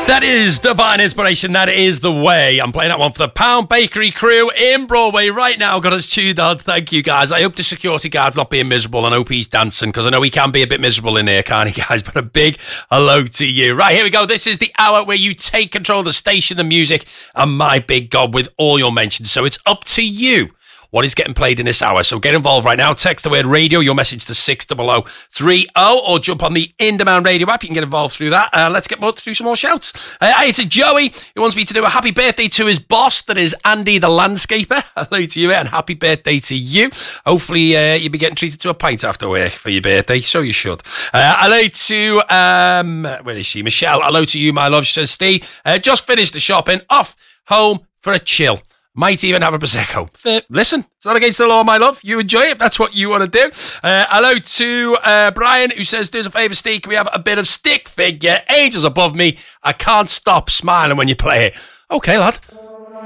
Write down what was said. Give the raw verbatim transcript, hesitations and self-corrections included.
That is divine inspiration. That is the way. I'm playing that one for the Pound Bakery crew in Broadway right now. Got us tuned on. Thank you, guys. I hope the security guard's not being miserable and I hope he's dancing because I know he can be a bit miserable in here, can't he, guys? But a big hello to you. Right, here we go. This is the hour where you take control of the station, the music, and my big God with all your mentions. So it's up to you what is getting played in this hour. So get involved right now. Text the word radio, your message to six double oh three oh, or jump on the In-Demand Radio app. You can get involved through that. Uh, let's get more to do some more shouts. Uh, hey, it's a Joey who wants me to do a happy birthday to his boss. That is Andy the landscaper. Hello to you, and happy birthday to you. Hopefully uh, you'll be getting treated to a pint after work for your birthday. So you should. Uh, hello to, um, where is she? Michelle. Hello to you, my love. She says, Steve, uh, just finished the shopping. Off home for a chill. Might even have a Prosecco. Listen, it's not against the law, my love. You enjoy it if that's what you want to do. Uh, hello to uh, Brian, who says, do us a favour, Steve. Can we have a bit of Stick Figure? Angels Above Me. I can't stop smiling when you play it. Okay, lad.